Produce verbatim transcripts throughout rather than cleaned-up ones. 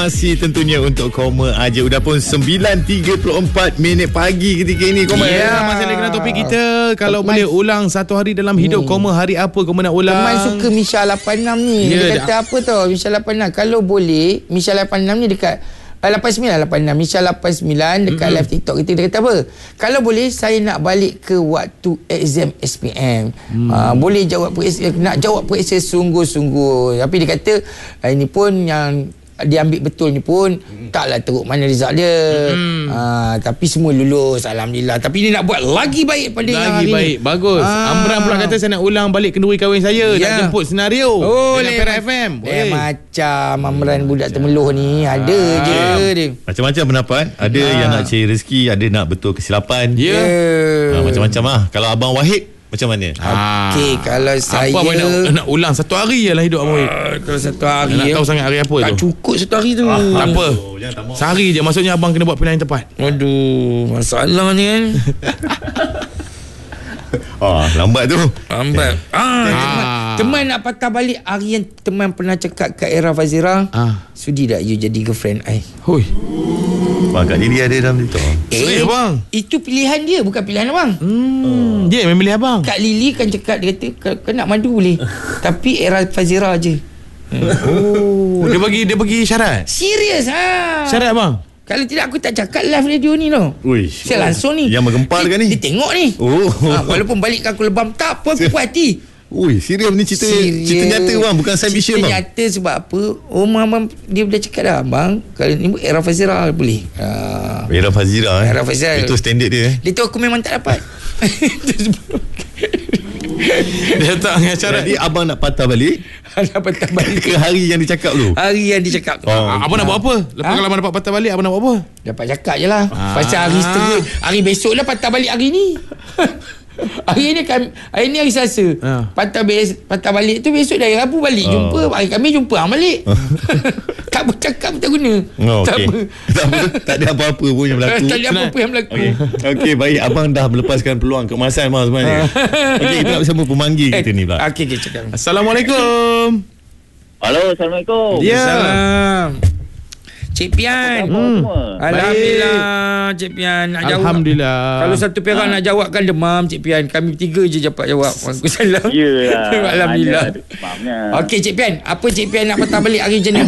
Masih tentunya untuk Koma aja. Udah pun sembilan tiga puluh empat minit pagi ketika ini Koma. Ya, yeah, masih lagi kena topik kita. Kalau Teman. boleh ulang satu hari dalam hidup hmm. Koma, hari apa Koma nak ulang? Teman suka Misha lapan enam ni. Yeah, dia kata dah. apa tau Misha lapan enam. Kalau boleh Misha lapan enam ni dekat lapan sembilan lapan enam Misha lapan sembilan dekat mm-hmm. live TikTok kita. Dia kata apa? Kalau boleh saya nak balik ke waktu exam S P M. Mm. Uh, boleh jawab periksa, nak jawab periksa sungguh-sungguh. Tapi dia kata ini pun yang dia ambil betul ni pun hmm. taklah teruk mana result dia. Hmm. Uh, tapi semua lulus alhamdulillah. Tapi dia nak buat lagi baik pada yang hari baik. ni. Bagus. Ah. Amran pula kata saya nak ulang balik kenduri kahwin saya, yeah. nak jemput senario. Oh, dengan Perak F M. Eh, macam Amran budak temeluh ni ada ah. je dia. Macam-macam pendapat. Ada ah. yang nak cari rezeki, ada nak betul kesilapan. Ya. Yeah. Yeah. Ah, macam-macam lah. Kalau Abang Wahid macam mana? Ah. Okey, kalau saya apa nak, nak ulang satu hari je lah hidup Abang Wahid. Uh, kalau satu hari nak ya. tahu sangat hari apa tak tu? Tak cukup satu hari tu. Ah, tak apa. Sehari je, maksudnya abang kena buat pilihan yang tepat. Aduh, masalah ni kan. Oh, lambat tu. Lambat. Ah, ah. Teman, teman nak patah balik hari yang teman pernah cakap kat Era Fazira. Ah. Sudi tak you jadi girlfriend I? Hoi. Bang, kat diri ada dalam tu. Eh, bang. Itu pilihan dia, bukan pilihan abang. Hmm. Oh. Dia yang memilih abang. Kak Lily kan cakap, dia kata kau nak madu boleh. Tapi Era Fazira je. Oh, dia bagi dia bagi syarat. Serius ha. Syarat bang. Kalau tidak aku tak cakap live radio ni tau. Uish. Saya langsung ni. Yang menggempar kan ni? Dia tengok ni. Oh. Ha, walaupun balik aku lebam tak apa, aku puas hati. Ui, serius ni cerita serius. Cerita nyata bang, bukan science fiction bang. Cerita nyata sebab apa? Omar abang dia dah cakap dah bang, kalau ni Era Fazira boleh. Ha. Era Fazira eh. Era Fazira. Itu standard dia eh. Dia tu aku memang tak dapat. Dia tak dengan syarat. Jadi abang nak patah balik. Nak patah balik ke hari yang dicakap tu. Hari yang dicakap tu. Oh, ha. Abang nak buat apa? Lepas ha? kalau abang dapat patah balik, abang nak buat apa? Dapat cakap je lah. Ha. Pasal hari setengah, hari besok lah patah balik hari ni. Hari ni kan, hari ni hari Selasa. Ha. Patah bes, patah balik tu besok dah hari Rabu balik oh. jumpa. Hari Khamis jumpa hang balik. Tak bercakap tak guna. Oh, tak, okay. apa. tak apa. Tak ada apa-apa pun yang berlaku. Tak ada apa-apa yang berlaku. Okey, okay, baik abang dah melepaskan peluang keemasan bang sebenarnya. Okey, kita nak bersama pemanggil kita ni pula. Okey, okey cakap. Assalamualaikum. Halo, Assalamualaikum. Ya. Salam. Cik Pian. Hmm. Alhamdulillah Cik Pian nak jawab. Alhamdulillah. Kalau satu perak ha. nak jawabkan demam Cik Pian. Kami tiga je dapat jawab. Waalaikumsalam. Yalah. Alhamdulillah. Okey Cik Pian, apa Cik Pian nak patah balik hari macam ni?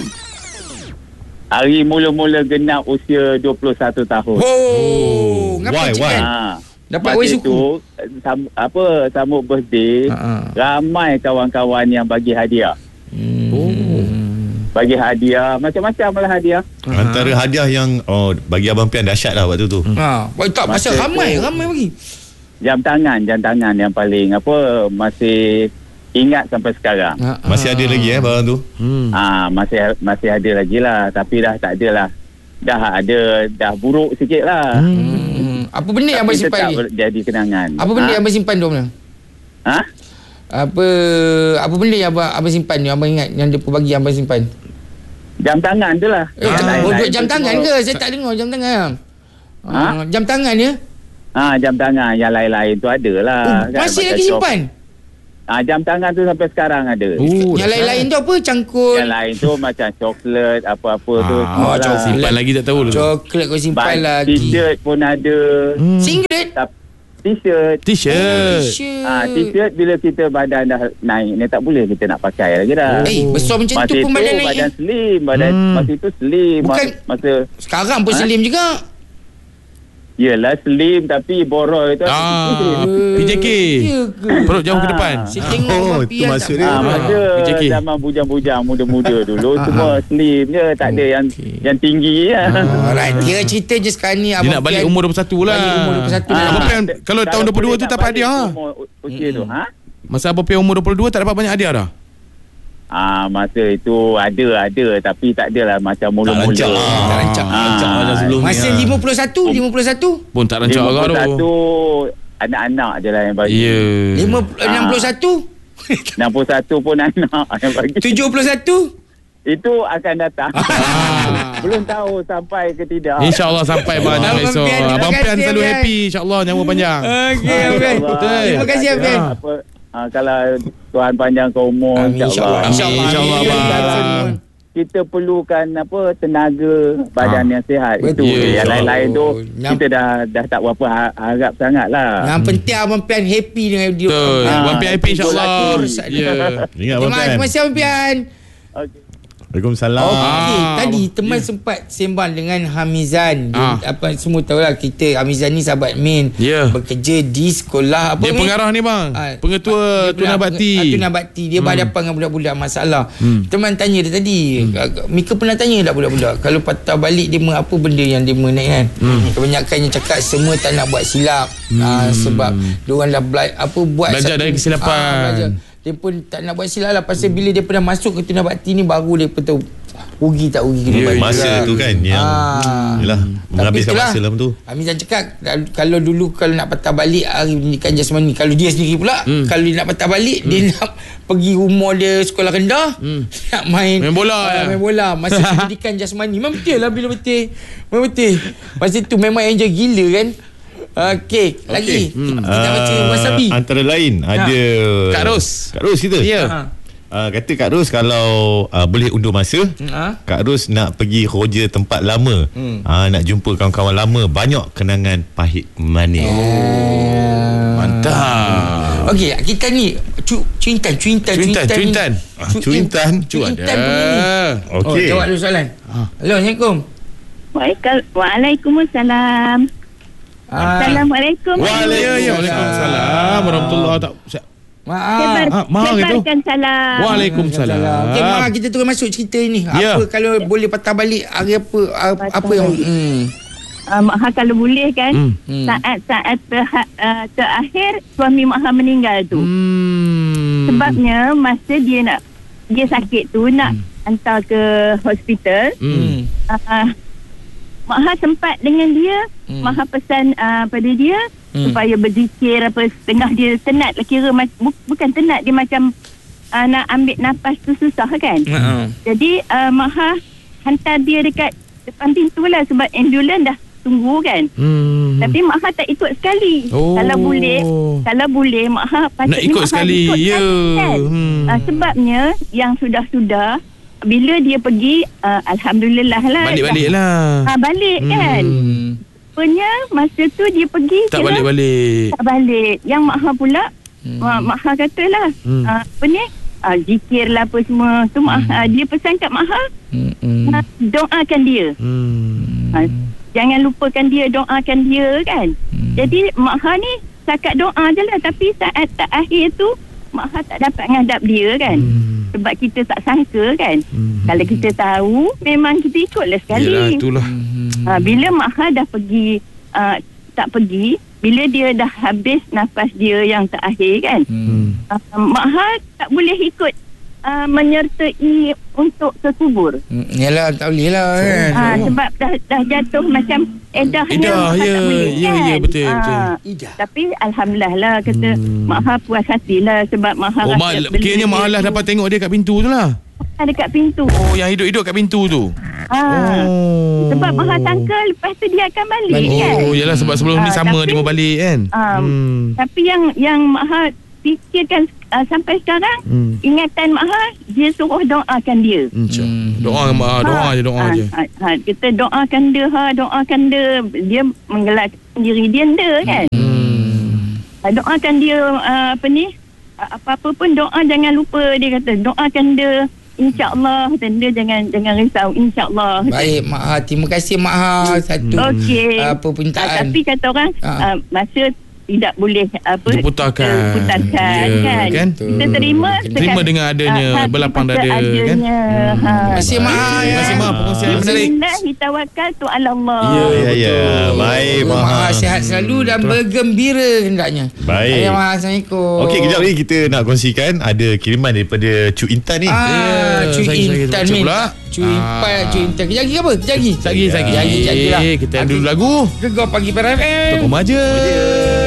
Hari mula-mula genap usia dua puluh satu tahun. Oh, ngapa Cik Pian? Ha. Dapat wei suku. Sam, apa sambut birthday, ha. ramai kawan-kawan yang bagi hadiah. Hmm. Oh. Bagi hadiah macam-macam lah hadiah. Antara uh-huh. hadiah yang oh bagi abang Pian dahsyat lah waktu tu. Ha, hmm. tak pasal ramai, tu, ramai bagi. Jam tangan, jam tangan yang paling apa masih ingat sampai sekarang. Uh-huh. Masih ada lagi eh barang tu? Hmm. Ah, masih masih ada lagi lah, tapi dah tak ada lah. Dah ada dah buruk sikit lah. Hmm. Apa benda yang abang simpan ni? Jadi kenangan. Apa benda ha? yang abang simpan tu? Ha? Apa apa benda yang abang, abang simpan ni? Abang ingat yang dia bagi abang simpan? Jam tangan tu lah. Eh, ha, jam, oh, jam tangan ke? Saya tak dengar jam tangan. Ha? Uh, jam tangan ya? Ha, jam tangan. Yang lain-lain tu ada lah. Oh, kan, masih lagi simpan? Ha, jam tangan tu sampai sekarang ada. Oh, yang lain-lain tu apa? Cangkul? Yang lain tu macam coklat, apa-apa tu. Oh, lah. Simpan lagi tak tahu tu. Coklat kau simpan Ba- lagi. T-shirt pun ada. Hmm. Singlet? T-shirt. T-shirt. Oh, ah, t-shirt bila kita badan dah naik ni tak boleh kita nak pakai lagi dah. Eh, besar macam masa tu pun badan naik. Badan slim, badan hmm. masa itu slim. Bukan masa sekarang pun ha? slim juga. Yelah slim tapi boroi tu. Ah, P J K. Perut jauh ke depan. Saya tengok oh, itu maksud dia. Ah, masa P J K. zaman bujang-bujang muda-muda dulu semua slim je, tak ada yang yang tinggi ya. Alright, dia cerita je sekarang ni Dia nak balik umur dua puluh satu lah. Balik umur dua puluh satu. Ah, Abang Pian kalau tahun dua puluh dua tu dapat hadiah ah. Usia tu, ha? Masa Abang Pian umur dua puluh dua tak dapat banyak hadiah dah. Ah, masa itu ada ada tapi tak adalah macam mula-mula. Tak rancak. Tak rancak. Ah, rancak macam sebelum ni. Masa lima puluh satu, lima puluh satu pun tak rancak agak tu. lima puluh satu anak-anak je lah yang bagi. Ya. Yeah. enam puluh satu enam puluh satu pun anak yang bagi. tujuh puluh satu itu akan datang. Belum tahu sampai ke tidak. InsyaAllah sampai banyak esok. Abang Pian selalu happy. InsyaAllah nyawa panjang. Okey, Abang. Terima kasih Abang. Apa Ha, kalau Tuhan panjang kau umur, insyaAllah. InsyaAllah. InsyaAllah. InsyaAllah. kita perlukan apa tenaga badan ha. yang sihat. Betul. Itu Yeah. yang lain-lain tu Yang- kita dah dah tak berapa ha- harap sangat lah. Yang penting Abang Pian happy dengan hidup. Betul. Ah, Abang Pian happy insyaAllah. betul. Ya. Ingat Terima Abang Pian. kasih Abang Pian. Okay. Waalaikumsalam. Okey, Ah, tadi abang- teman ya. sempat sembang dengan Hamizan. Ah. Dia, apa semua tahulah kita Hamizan ni sahabat Min. Ya. Bekerja di sekolah apa Dia Min? pengarah ni bang. Ah, Pengetua dia pernah- Tunabakti. ah, Tunabakti. Dia Hmm. berhadapan dengan budak-budak masalah. Hmm. Teman tanya dia tadi. Hmm. Mika pernah tanya tak budak-budak kalau patah balik dia me- apa benda yang dia menaik kan? Hmm. Kebanyakannya cakap semua tak nak buat silap. Hmm. Ah, sebab diorang dah bela- apa buat Belajar dari kesilapan. Ah, belajar. Dia pun tak nak buat silap lah pasal bila dia pernah masuk ke Tunabakti ni baru dia pun tahu rugi tak rugi ke Ya, depan. Masa tu kan yang Ah. yalah menghabiskan itulah, masa dalam tu. Hamizan cakap kalau dulu kalau nak patah balik hari pendidikan jasmani, kalau dia sendiri pula hmm. kalau dia nak patah balik hmm. dia nak pergi rumah dia sekolah rendah hmm. nak main Main bola, uh, ya? main bola masa pendidikan jasmani. Memang betul lah bila betul. Memang betul. Masa tu memang enjoy gila kan. Okey, lagi Hmm. kita baca Ah, wasabi. Antara lain ada Kak Ros. Kak Ros kita. Ya. Ha. Uh, kata Kak Ros kalau uh, boleh undur masa, Ha? Kak Ros nak pergi roja tempat lama. Hmm. Uh, nak jumpa kawan-kawan lama, banyak kenangan pahit manis. Oh. Mantap. Okey, kita ni cu cuintan cuintan Cuintan, cuintan. Ah, cuintan. Cuintan punya ni. Oh, Okey. jawab dulu soalan. Hello, Assalamualaikum. Waalaikumsalam. Ah, Assalamualaikum. Waalaikumsalam warahmatullahi wabarakatuh. maaf. Sebar, Ah, mahal gitu? sebarkan salam. Waalaikumsalam. Okey, Mak, kita terus masuk cerita ni. Ya. Apa kalau boleh patah balik hari apa apa, Patah apa yang balik. hmm. Uh, Maha kalau boleh kan, Hmm. Hmm. saat-saat terha, uh, terakhir suami Maha meninggal tu. Hmm. Sebabnya masa dia nak dia sakit tu nak hantar ke hospital, Hmm. uh, Maha sempat dengan dia, Hmm. Maha pesan uh, pada dia Hmm. supaya berzikir apa setengah dia tenat lah kira mac- bu- bukan tenat dia macam uh, nak ambil nafas tu susah kan. Ha. Jadi uh, Maha hantar dia dekat depan pintu lah sebab ambulans dah tunggu kan. Hmm. Tapi Maha tak ikut sekali. Oh. Kalau boleh, kalau boleh Maha patutnya Nak ikut Maha sekali, ikut ya. kan. Hmm. Uh, sebabnya yang sudah-sudah bila dia pergi uh, alhamdulillah lah. Balik-balik lah. Ah, balik kan. Hmm. Rupanya masa tu dia pergi Tak kira balik-balik. tak balik. Yang Maha pula Hmm. hmm. Maha katalah Hmm. uh, apa ni uh, zikir lah apa semua tu Maha, uh, dia pesan kat Maha Hmm. hmm. uh, doakan dia. Hmm. uh, jangan lupakan dia, doakan dia kan. Hmm. Jadi Maha ni setakat doa je lah, tapi saat tak akhir tu Maha tak dapat ngadap dia kan. Hmm. Sebab kita tak sangka kan. Hmm. Kalau kita tahu memang kita ikutlah sekali. Yelah, itulah. Uh, bila Maha dah pergi uh, tak pergi, bila dia dah habis nafas dia yang terakhir kan, Hmm. uh, Maha tak boleh ikut uh, menyertai untuk ke kubur. Hmm. Yalah, tak boleh lah kan. uh, sebab dah dah jatuh macam edahnya. Edah, Maha ya, tak boleh ya, kan. ya, betul, Ah, betul. Idah. tapi alhamdulillah lah kata Hmm. Maha puas hati lah sebab Maha Oh, rasa mak, benda kiranya Mak dia Allah tu dapat tengok dia kat pintu tu lah. dekat pintu. Oh, yang hidup-hidup kat pintu tu. Ah. Oh. Sebab Maha sangka lepas tu dia akan balik, Balik. kan. Oh, yalah sebab sebelum ni Ah, sama tapi- dia mau balik kan. Ah, Hmm. Tapi yang yang Maha fikirkan uh, sampai sekarang, Hmm. ingatan Maha, dia suruh doakan dia. InsyaAllah. Doa doa doa je doa ha, je. Ha, ha, kita doakan dia, ha, doakan dia. Dia menggelarkan diri dia dia kan. Hmm. Ha, doakan dia uh, apa ni? Uh, apa-apa pun doa jangan lupa, dia kata. Doakan dia, insya-Allah. Dan dia jangan jangan risau, insya-Allah. Baik, Mak Ha. Terima kasih, Mak Ha. Satu Okey. apa Uh, permintaan. tapi kata orang Ah. uh, masa tidak boleh apa Diputarkan. diputarkan Ya, kan. kan? Kita terima Terima dengan adanya ah, berlapang dada, kan? seadanya, ha. Terima kasih, Mak Ha. Terima kasih Mak perkongsian yang menarik. Bismillahi tawakkaltu ala Allah. Ya, Ya, ya. betul. Baik, Mak Ha Maha. sihat selalu dan bergembira hendaknya. Baik. Ayah, Mak Ha. Assalamualaikum. Okey, kejap lagi kita nak kongsikan ada kiriman daripada Cuk Intan ni. Ah, Ya, Cuy saya- saya Intan baca Min. pula. Cuy Ah. Intan, Cuy Intan. Kejap lagi ke apa? Kejap lagi. Sagi, sagi. Kejap lagi, kejap lagi lah. Kita dulu lagu. Gegar pagi Para F M. Toko Maja.